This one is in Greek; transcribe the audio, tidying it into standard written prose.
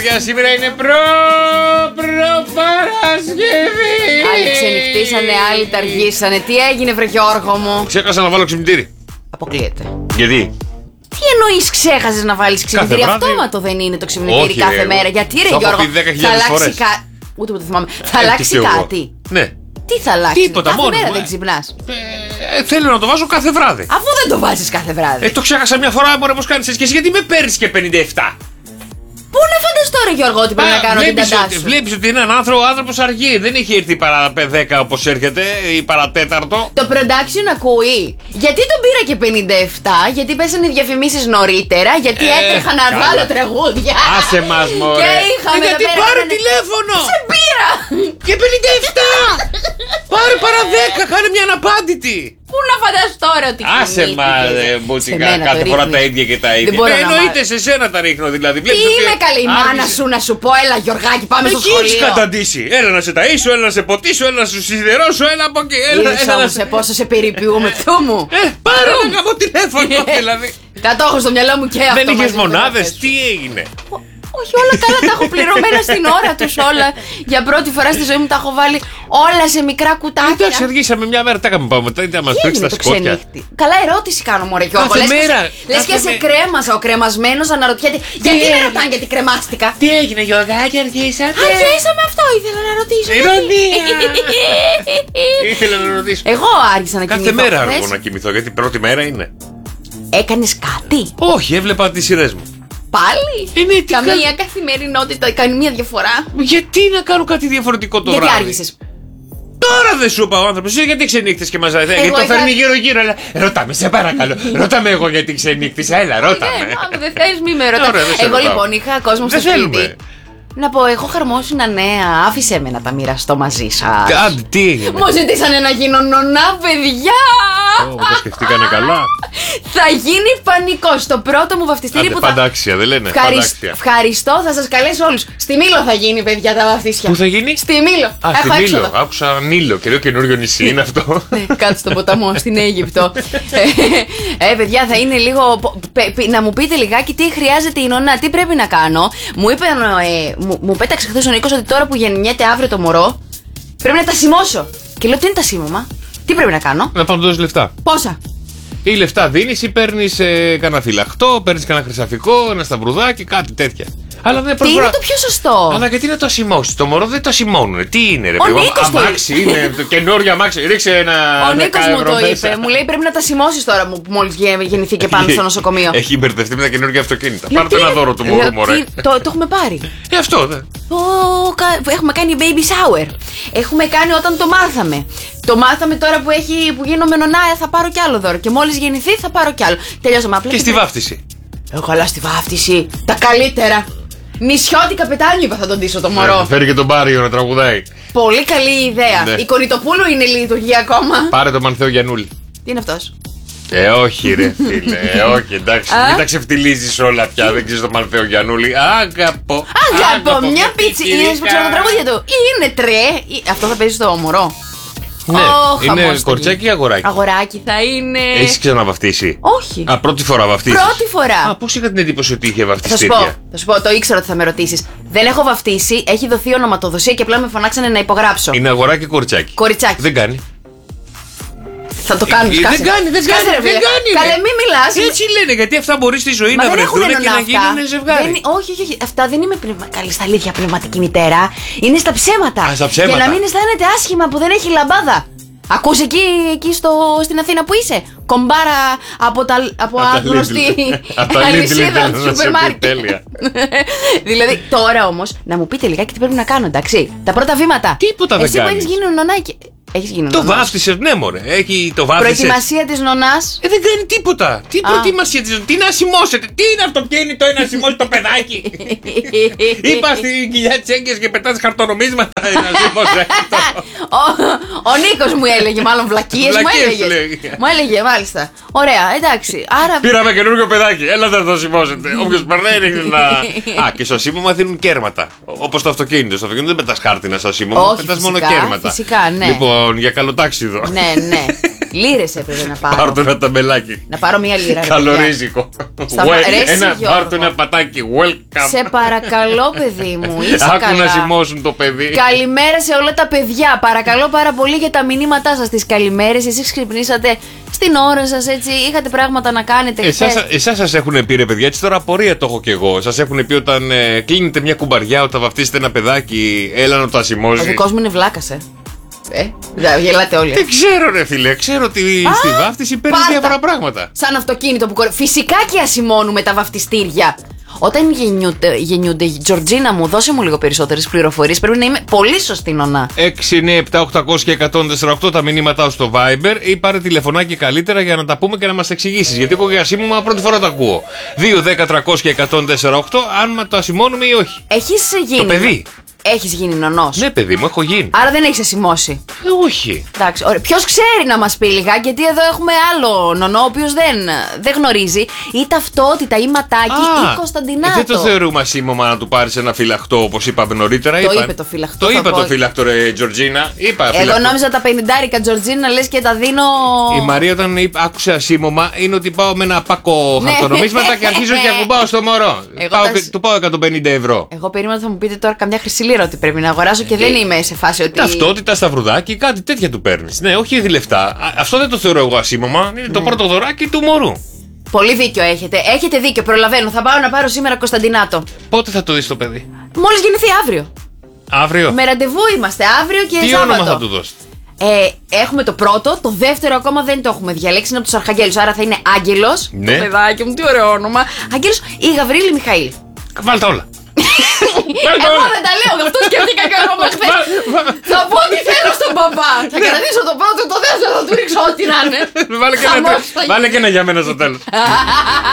παιδιά, σήμερα είναι Παρασκευή. Άλλοι ξενυχτήσανε, άλλοι ταργήσανε. Τι έγινε, βρε Γιώργο μου? Ξέχασα να βάλω ξυπνητήρι. Αποκλείεται. Γιατί? Τι εννοείς ξέχασες να βάλεις ξυπνητήρι? Αυτόματο δεν είναι το ξυπνητήρι κάθε μέρα? Γιατί ρε Γιώργο, θα αλλάξει κάτι. Ούτε που το θυμάμαι. Θα αλλάξει κάτι. Ναι. Τι θα αλλάξει? Τίποτα, κάθε μόνο. μέρα δεν ξυπνάς? Θέλω να το βάζω κάθε βράδυ. Αφού δεν το βάζεις κάθε βράδυ. Το ξέχασα μια φορά, μωρέ, πώς κάνεις έτσι και εσύ, γιατί με παίρνεις και 57. Πού να φανταστώ ρε Γιώργο ότι πρέπει να κάνω την ταντά σου? Βλέπεις ότι είναι έναν άνθρωπος αργεί. Δεν έχει έρθει παρά 10 όπως έρχεται ή παρατέταρτο. Το production ακούει. Γιατί τον πήρα και 57? Γιατί πέσανε οι διαφημίσεις νωρίτερα? Γιατί έτρεχα να βγάλω τραγούδια? Άσε μας μωρέ. Και είχαμε γιατί εδώ πέρα πάρε τηλέφωνο. Σε πήρα. Και 57. Πάρε παρά 10, κάνε μια αναπάντητη. Πού να φανταστώ τώρα ότι άσε μαλε μπούτσικα, κάθε φορά τα ίδια και τα ίδια. Εννοείται σε σένα τα ρίχνω δηλαδή. Τι είμαι καλή η μάνα σου να σου πω? Έλα Γιωργάκη, πάμε στο σχολείο. Εκεί έχεις καταντήσει. Έλα να σε ταΐσω, έλα να σε ποτίσω, έλα να σου σιδερώσω, έλα από εκεί. Είδες όμως σε πόσο σε περιποιούμε, πού μου. Πάρε ένα γαμώ τηλέφωνο δηλαδή. Τα το έχω στο μυαλό μου και αυτό. Δεν είχες μονάδες, τι έγινε? Όχι, όλα καλά, τα έχω πληρωμένα στην ώρα τους όλα. Για πρώτη φορά στη ζωή μου τα έχω βάλει όλα σε μικρά κουτάκια. Εντάξει, αργήσαμε μια μέρα, τα έκαμε πάμε μετά, να μας πρίξει τα σκότια. Καλά ερώτηση κάνω, μωρέ Γιώργο. Λες και σε κρέμασα, ο κρεμασμένος αναρωτιέται. Γιατί με ρωτάνε γιατί κρεμάστηκα? Τι έγινε Γιωργάκη, αργήσατε? Αργήσαμε, αυτό ήθελα να ρωτήσω. Ήθελα να ρωτήσω. Εγώ άργησα να κοιμηθώ. Κάθε μέρα αργώ να κοιμηθώ, γιατί πρώτη μέρα είναι. Έκανες κάτι? Όχι, έβλεπα τις σειρές μου. Πάλι? Καμία καθημερινότητα κάνει μια διαφορά? Γιατί να κάνω κάτι διαφορετικό το βράδυ? Γιατί άργησες? Τώρα δεν σου είπα ο άνθρωπος, γιατί ξενύχτες και μας γιατί το φέρνει γύρω-γύρω. Ρώτα σε παρακαλώ. Ρώτα με εγώ γιατί ξενύχτησα, έλα ρώτα με. Αν δεν θέλεις μη με ρωτάς. Εγώ λοιπόν είχα κόσμο στο σπίτι. Να πω, έχω χαρμόσυνα νέα. Άφησέ με να τα μοιραστώ μαζί σας. Άντε, τι έγινε? Μου ζητήσανε να γίνω νονά, παιδιά. Μου το σκεφτήκανε καλά. Θα γίνει πανικός. Το πρώτο μου βαφτιστήρι που θα... Παντάξια, δεν λένε. Ευχαριστώ, θα σας καλέσω όλους. Στη Μήλο θα γίνει, παιδιά, τα βαφτίσια. Πού θα γίνει? Στη Μήλο. Στη Μήλο. Άκουσα Νείλο και λέω καινούριο νησί είναι αυτό. Κάτω στον ποταμό, στην Αίγυπτο. Παιδιά, θα είναι λίγο. Να μου πείτε λιγάκι τι χρειάζεται η νονά, τι πρέπει να κάνω. Μου είπε. Μου πέταξε χθες ο Νίκος ότι τώρα που γεννιέται αύριο το μωρό πρέπει να τα σημώσω. Και λέω τι είναι τα σήμωμα? Τι πρέπει να κάνω? Να πάω να δώσεις λεφτά. Πόσα? Ή λεφτά δίνεις ή παίρνεις κανένα φυλαχτό, παίρνεις κανένα χρυσαφικό, ένα σταυρουδάκι, κάτι τέτοια. Αλλά δεν τι είναι το πιο σωστό? Αλλά γιατί να το ασημώσεις? Το μωρό δεν το ασημώνουνε. Τι είναι ρε παιδί? Αμάξι είναι, το καινούριο αμάξι. Ρίξε ένα. Ο Νίκος μου το είπε. Μου λέει πρέπει να τα σημώσεις τώρα που μόλις γεννηθεί και πάμε στο νοσοκομείο. Έχει μπερδευτεί με τα καινούργια αυτοκίνητα. Πάρτε ένα δώρο του μωρού, μωρέ. Το έχουμε πάρει. Αυτό δε. Έχουμε κάνει baby shower. Έχουμε κάνει όταν το μάθαμε. Το μάθαμε τώρα που γίνομαι νονά, θα πάρω κι άλλο δώρο. Και μόλις γεννηθεί θα πάρω κι άλλο. Τελειώσαμε απλά. Και στη βάφτιση. Καλά στη βάφτιση. Τα καλύτερα. Νησιώτη καπετάνιο θα τον ντύσω το μωρό. Θα φέρει και τον Πάριο να τραγουδάει. Πολύ καλή ιδέα. Η Κονιτοπούλου είναι λειτουργία ακόμα. Πάρε τον Μανθέο Γιαννούλη. Τι είναι αυτός? Όχι ρε φίλε, όχι εντάξει. Μην τα ξεφτιλίζεις όλα πια. Δεν ξέρεις τον Μανθέο Γιαννούλη. Αγαπώ. Μια πίτσι. Είναι που ξέρω τα τραγούδια του. Είναι τρε. Αυτό θα παίζει στο μωρό. Ναι, είναι κοριτσάκι ή αγοράκι? Αγοράκι θα είναι. Έχεις ξαναβαφτίσει? Όχι. Πρώτη φορά βαφτίσεις? Πρώτη φορά. Πώς είχα την εντύπωση ότι είχε βαφτιστήρια? Θα σου πω, το ήξερα ότι θα με ρωτήσεις. Δεν έχω βαφτίσει, έχει δοθεί ονοματοδοσία και απλά με φωνάξανε να υπογράψω. Είναι αγοράκι ή κοριτσάκι? Κοριτσάκι. Δεν κάνει. Θα το κάνεις. Δεν κάνει. Καλέ, μην μιλάς. Έτσι λένε, γιατί αυτά μπορεί στη ζωή να βρεθούν και να γίνουν ζευγάρι. Όχι. Αυτά δεν είμαι καλή στα αλήθεια πνευματική μητέρα. Είναι στα ψέματα. Στα ψέματα. Για να μην αισθάνεται άσχημα που δεν έχει λαμπάδα. Ακούς εκεί στην Αθήνα που είσαι? Κομπάρα από άγνωστη αλυσίδα του σούπερ μάρκετ. Δηλαδή τώρα όμως να μου πείτε λιγάκι τι πρέπει να κάνω, εντάξει? Τα πρώτα βήματα. Τίποτα δεν κάνεις. Εσύ που έχεις γίνει νονάκι. Το βάφτισες, ναι, μωρέ. Το βάφτισες. Προετοιμασία της νονάς. Δεν κάνει τίποτα. Τι προετοιμασία της νονάς? Τι να σημώσετε? Τι είναι αυτοκίνητο να σημώσει το παιδάκι? Είπα στην κοιλιά της έγκυας και πετάς χαρτονομίσματα να σημώσετε. Ο Νίκος μου έλεγε, μάλλον βλακίες μου έλεγε. Μου έλεγε, μάλιστα. Ωραία, εντάξει. Πήραμε καινούργιο παιδάκι. Έλα να το σημώσετε. Όποιος περνάει ρίχνει να. Και στο σήμωμα δίνουν κέρματα. Όπως το αυτοκίνητο. Στο αυτοκίνητο δεν πετάς χάρτινα στο σήμωμα. Πετάς μόνο κέρματα. Φυσικά, ναι. Λοιπόν, για καλοτάξιδο. Ναι. Λίρες έπρεπε να πάρω. Πάρ' το ένα ταμπελάκι. Να πάρω μία λίρα. Καλορίζικο. Πάρ' το ένα πατάκι. Welcome. Σε παρακαλώ, παιδί μου. Είσαι Άκου καλά. να ζυμώσουν το παιδί. Καλημέρα σε όλα τα παιδιά. Παρακαλώ πάρα πολύ για τα μηνύματά σας. Τις καλημέρες. Εσείς ξυπνήσατε στην ώρα σας, έτσι. Είχατε πράγματα να κάνετε. Εσάς σας έχουν πει, ρε παιδιά, έτσι τώρα απορία το έχω κι εγώ. Σας έχουν πει όταν κλείνετε μια κουμπαριά, όταν βαφτίσετε ένα παιδάκι, έλα να το ασημώσει. Ο δικός μου είναι βλάκας, γελάτε όλοι. Δεν ξέρω, ρε φίλε. Ξέρω ότι στη βάφτιση παίρνει διάφορα πράγματα. Σαν αυτοκίνητο που φυσικά και ασημώνουμε τα βαφτιστήρια. Όταν γεννιούνται, Τζορτζίνα μου, δώσε μου λίγο περισσότερες πληροφορίες. Πρέπει να είμαι πολύ σωστή, νονά. 697-800-1048 τα μηνύματά σου στο Viber ή πάρε τηλεφωνάκι καλύτερα για να τα πούμε και να μας εξηγήσεις. Γιατί εγώ για ασήμωμα πρώτη φορά το ακούω. 2-10-300-1048 αν το ασημώνουμε ή όχι. Έχεις γίνει. Το παιδί. Έχεις γίνει νονός. Ναι, παιδί μου, έχω γίνει. Άρα δεν έχεις ασημώσει. Όχι. Εντάξει, ωραία. Ποιος ξέρει να μας πει λιγάκι, γιατί εδώ έχουμε άλλο νονό, ο οποίος δεν γνωρίζει ή ταυτότητα ή ματάκι ή Κωνσταντινάτο. Δεν το θεωρούμε ασήμωμα να του πάρεις ένα φυλαχτό όπως είπαμε νωρίτερα. Το είπε το φυλαχτό. Το είπε το φυλαχτό, ρε Τζορτζίνα. Εγώ νόμιζα τα 50 Τζορτζίνα λες και τα δίνω. Η Μαρία όταν άκουσε ασήμωμα είναι ότι πάω με ένα πάκο χαρτονομίσματα και αρχίζω και ακουμπάω στο μωρό. Του πάω 150 ευρώ. Εγώ περίμενα θα μου πείτε τώρα καμιά χρυσή λίρα ότι πρέπει να αγοράσω και δεν είμαι σε φάση ότι. Ταυτότητα, σταυρουδάκι, κάτι τέτοια του παίρνεις. Ναι, όχι λεφτά. Αυτό δεν το θεωρώ εγώ ασήμωμα. Είναι το πρώτο δωράκι του μωρού. Πολύ δίκιο έχετε. Έχετε δίκιο. Προλαβαίνω. Θα πάω να πάρω σήμερα Κωνσταντινάτο. Πότε θα το δεις το παιδί? Μόλις γεννηθεί αύριο. Αύριο. Με ραντεβού είμαστε αύριο και Τι Σάββατο. όνομα θα του δώσετε? Έχουμε το πρώτο, το δεύτερο ακόμα δεν το έχουμε διαλέξει. Είναι από τους Αρχαγγέλους. Άρα θα είναι Άγγελος. Ναι. Το παιδάκι μου, τι ωραίο όνομα. Άγγελος ή Γαβρίλη Μιχαήλ. Βάλτε όλα. Εγώ δεν τα λέω, γι' αυτό σκέφτηκα και εγώ χθες. Θα πω τι θέλω στον μπαμπά. Θα κρατήσω το πρώτο, το δεύτερο θα του ρίξω ό,τι να είναι. Βάλε και ένα για μένα στο τέλος.